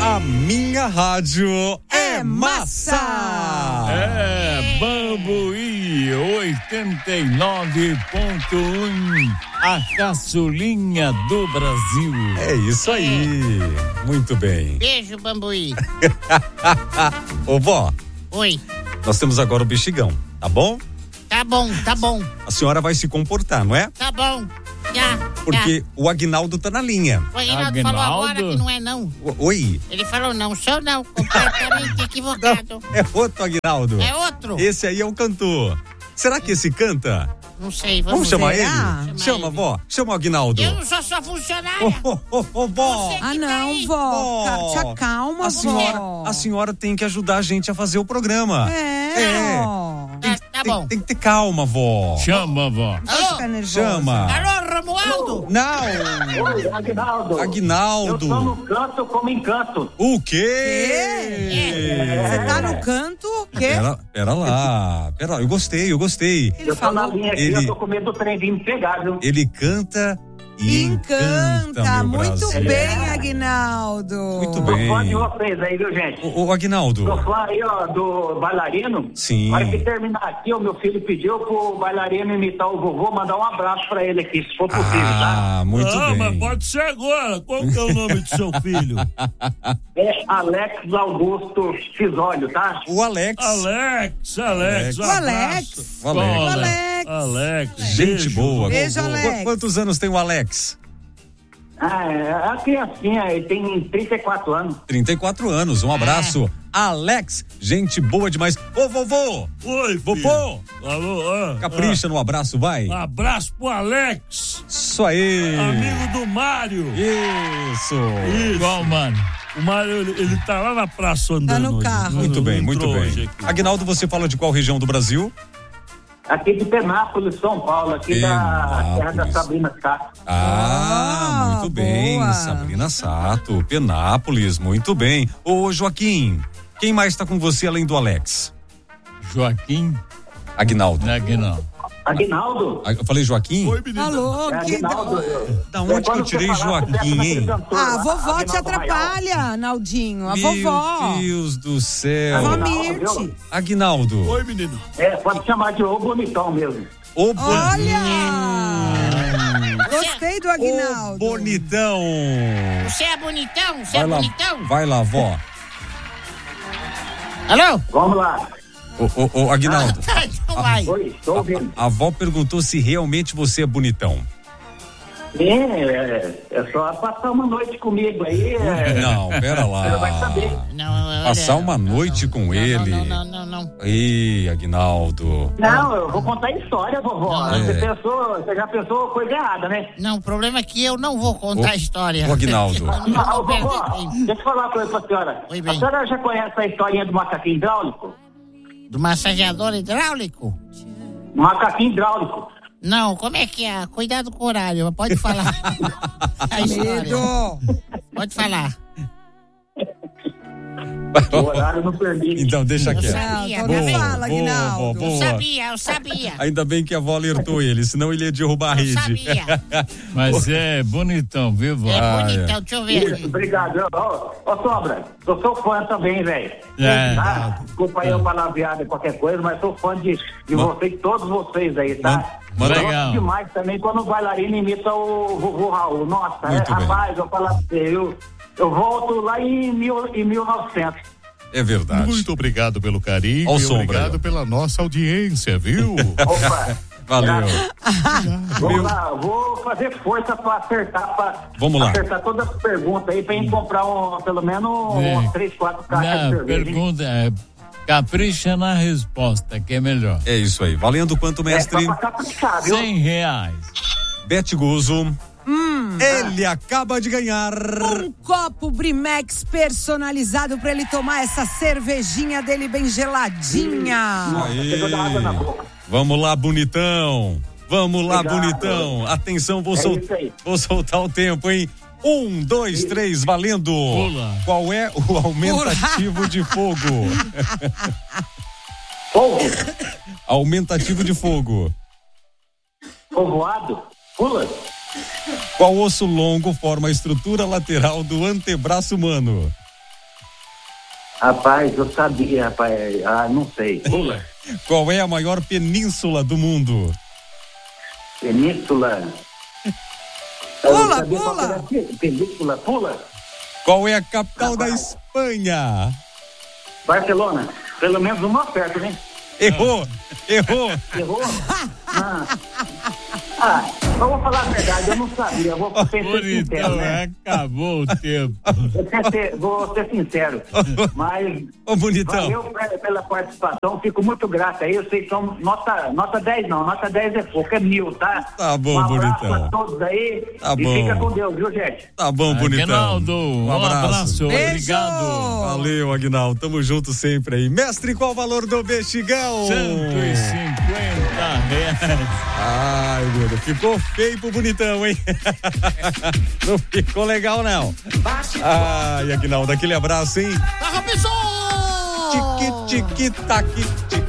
A minha rádio é massa! É Bambuí 89.1, a caçulinha do Brasil. É isso aí. Muito bem. Beijo, Bambuí. Ô, vó. Oi. Nós temos agora o Bexigão, tá bom? Tá bom, tá bom. A senhora vai se comportar, não é? Tá bom. Já. Porque o Aguinaldo tá na linha. O Aguinaldo falou agora que não é não. Oi? Ele falou não, sou não, completamente equivocado. É outro Aguinaldo. É outro? Esse aí é o cantor. Será que esse canta? Não sei, Vamos chamar ele? Chama ele. Vó. Chama o Aguinaldo. Eu não sou sua funcionária. Vó. Ah, não, vó. Te acalma, vó. A senhora tem que ajudar a gente a fazer o programa. Vó. Tá bom. Tem que ter calma, vó. Chama, vó. Alô? Chama. Alô, Romualdo? Não. Oi, Aguinaldo. Aguinaldo. Eu tô no canto como encanto. O quê? Você tá no canto? O quê? Pera lá. Eu gostei. Eu tô na linha aqui, eu tô com medo do trem vir me pegar, viu? Ele canta e encanta, meu muito Brasil. bem, Aguinaldo. Muito Tô bem. fã de vocês aí, viu, gente? Ô, Aguinaldo. Tô fã aí, ó, do bailarino. Sim. Na hora que terminar aqui, o meu filho pediu pro bailarino imitar o vovô, mandar um abraço pra ele aqui, se for possível, tá? Muito bem. Mas pode ser agora. Qual que é o nome do seu filho? É Alex Augusto Fisólio, tá? O Alex. Alex. O Alex. Alex. Gente boa. Beijo, Alex. Quantos anos tem o Alex? A criancinha, ele tem 34 anos. 34 anos. Um abraço. Alex, gente boa demais. Ô, vovô. Oi, Vovô. Alô. Capricha no abraço, vai. Abraço pro Alex. Isso aí. Amigo do Mário. Isso. Igual, mano. O Mário, ele tá lá na praça andando. Tá no hoje. carro. Muito bem, muito Entrou bem. hoje aqui. Aguinaldo, você fala de qual região do Brasil? Aqui de Penápolis, São Paulo, aqui da terra da Sabrina Sato. Muito bem. boa. Sabrina Sato, Penápolis, muito bem. Ô, Joaquim, quem mais tá com você além do Alex? Joaquim. Aguinaldo. Aguinaldo? Eu falei Joaquim? Oi, menino. Alô, Aguinaldo. Da onde que eu tirei Joaquim, hein? A vovó te atrapalha, Naldinho. A Meu vovó. Deus do céu. A vó Aguinaldo, Mirte. viu? Aguinaldo. Oi, menino. Pode chamar de O Bonitão mesmo. Ô, Olha! Gostei do Ô, Aguinaldo. bonitão. Você é bonitão? Você é bonitão? Vai lá, vó. Alô? Vamos lá. Ô, Aguinaldo. Então vai. Oi, estou ouvindo. A avó perguntou se realmente você é bonitão. É só passar uma noite comigo aí. Não, pera lá. Você vai saber. Não, Passar uma noite com ele. Não. Ih, Aguinaldo. Não, eu vou contar a história, vovó. Não, Você já pensou coisa errada, né? Não, o problema é que eu não vou contar a história. Ô, Aguinaldo. Vovó, deixa eu falar uma coisa pra senhora. Oi, bem. A senhora já conhece a historinha do macaquinho hidráulico? Do massageador hidráulico? Macaquinho hidráulico. Não, como é que é? Cuidado com o horário, pode falar. A história. Medo. Pode falar. O horário não permite. Então, deixa quieto. Sabia, Não, tá vendo? fala, Aguinaldo. Boa. Eu sabia. Ainda bem que a avó alertou ele, senão ele ia derrubar a Eu rede. sabia. Mas é bonitão, viu, vó? É bonitão, deixa eu ver. Isso, obrigado. Ô, Sombra, eu sou fã também, velho. É. Tá? Desculpa aí eu palavreado qualquer coisa, mas sou fã de vocês, todos vocês aí, tá? Manda- Eu Legal. gosto demais também quando o bailarino imita o vovô Raul. Nossa, Muito bem. rapaz, eu falo pra você, eu volto lá em 1900. É verdade. Muito obrigado pelo carinho Ó o e Sombra obrigado aí, ó. pela nossa audiência, viu? Opa, Valeu. vamos lá, vou fazer força pra acertar, Vamos lá. acertar todas as perguntas aí pra gente comprar pelo menos umas 3, 4 caixas de Não, cerveja. hein? pergunta é, capricha na resposta, que é melhor. É isso aí. Valendo quanto, mestre? Pra caprichar, viu? R$100. Bete Guzo. Ele acaba de ganhar. Um copo Brimex personalizado pra ele tomar essa cervejinha dele bem geladinha. Chegou da água na boca. Vamos lá, bonitão. Vamos lá, Obrigado. bonitão. Atenção, É isso aí. vou soltar o tempo, hein? 1, 2, 3, valendo. Pula. Qual é o aumentativo de fogo? Povo, Aumentativo de fogo. povoado, pula. Qual osso longo forma a estrutura lateral do antebraço humano? Rapaz, eu sabia, rapaz. Ah, não sei. Pula. Qual é a maior península do mundo? Península. Pula, pula. Península, pula. Qual é a capital da Espanha? Barcelona. Pelo menos uma oferta, né? Errou. Errou? Eu vou falar a verdade, eu não sabia. Eu vou ser sincero, né? Acabou o tempo. Vou ser sincero. Mas Ô, bonitão. valeu pela participação, fico muito grato aí. Eu sei que são nota 10 não, nota 10 é pouco, é 1000, tá? Tá bom, um abraço bonitão. a todos aí. Tá e bom. fica com Deus, viu, gente? Tá bom, bonitão. Aguinaldo, um abraço. Beijo. Obrigado. Valeu, Aguinaldo. Tamo junto sempre aí. Mestre, qual o valor do bexigão? R$150. Ai, meu Deus. Ficou feio pro bonitão, hein? Não ficou legal, não. Ai, Aguinaldo, aquele abraço, hein? Tá, Robinson! Tique, tique, taque, tique.